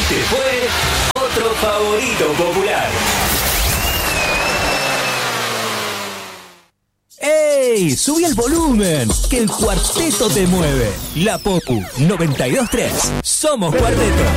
Este fue otro favorito popular. ¡Ey! ¡Subí el volumen! Que el cuarteto te mueve. La Popu 92.3. Somos Cuarteto.